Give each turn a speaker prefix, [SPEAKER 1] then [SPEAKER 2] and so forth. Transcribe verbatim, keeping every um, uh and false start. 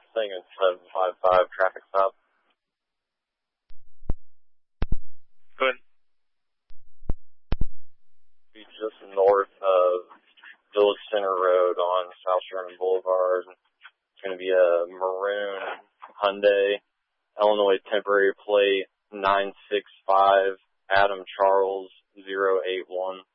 [SPEAKER 1] thing is seven five five traffic stop.
[SPEAKER 2] Good.
[SPEAKER 1] Be just north of Village Center Road on South Sherman Boulevard. It's going to be a maroon Hyundai, Illinois temporary plate, nine six five Adam Charles zero eight one.